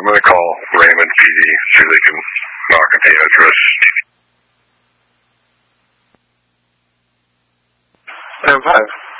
I'm going to call Raymond PD, see if they can knock at the address. 10-5.